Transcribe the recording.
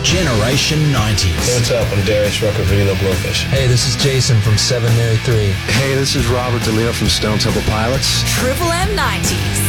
Generation 90s. Hey, what's up? I'm Darius Rucker, Video Blowfish. Hey, this is Jason from 7 Mary 3. Hey, this is Robert DeLeo from Stone Temple Pilots. Triple M 90s.